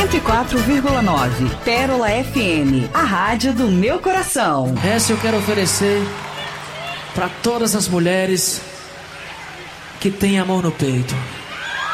104,9 Pérola FM, a rádio do meu coração. Essa eu quero oferecer para todas as mulheres que têm a mão no peito.